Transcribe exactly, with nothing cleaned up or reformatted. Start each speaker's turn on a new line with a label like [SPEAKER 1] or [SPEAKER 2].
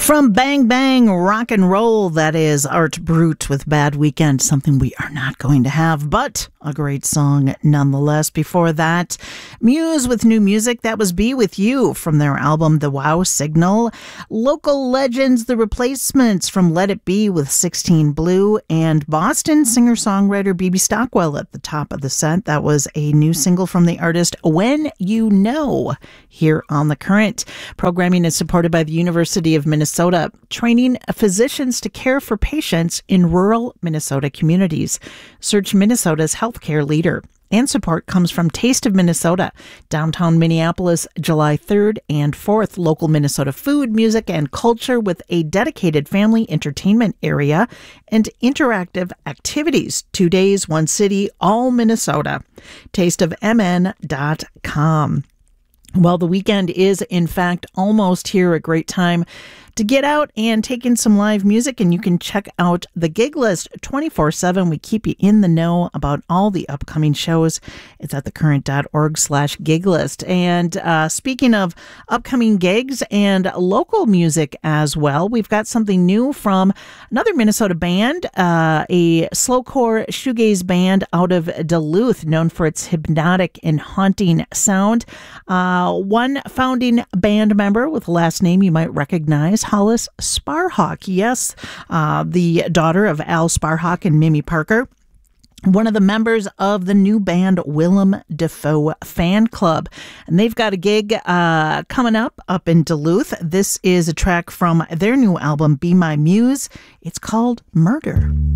[SPEAKER 1] From Bang Bang Rock and Roll, that is Art Brut with Bad Weekend, something we are not going to have, but a great song nonetheless. Before that, Muse with new music, that was Be With You from their album The Wow Signal. Local legends, The Replacements from Let It Be with sixteen Blue, and Boston singer-songwriter B B Stockwell at the top of the set. That was a new single from the artist When You Know here on The Current. Programming is supported by the University of Minnesota, training physicians to care for patients in rural Minnesota communities. Search Minnesota's healthcare leader. And support comes from Taste of Minnesota, downtown Minneapolis, July third and fourth. Local Minnesota food, music, and culture with a dedicated family entertainment area and interactive activities. Two days, one city, all Minnesota. taste of m n dot com. Well, the weekend is, in fact, almost here. A great time to get out and take in some live music, and you can check out the gig list twenty-four seven. We keep you in the know about all the upcoming shows. It's at thecurrent.org slash gig list. And uh, speaking of upcoming gigs and local music as well, we've got something new from another Minnesota band, uh, a slowcore shoegaze band out of Duluth, known for its hypnotic and haunting sound. Uh, one founding band member with a last name you might recognize, Hollis Sparhawk. Yes, uh, the daughter of Al Sparhawk and Mimi Parker. One of the members of the new band Willem Dafoe Fan Club. And they've got a gig uh, coming up up in Duluth. This is a track from their new album, Be My Muse. It's called Murder.